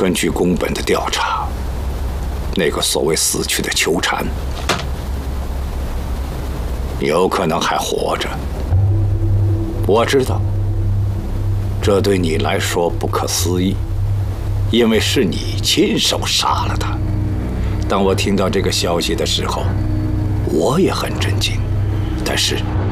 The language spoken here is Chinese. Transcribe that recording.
根据宫本的调查，那个所谓死去的秋蝉，有可能还活着。我知道，这对你来说不可思议，因为是你亲手杀了他。当我听到这个消息的时候，我也很震惊。但是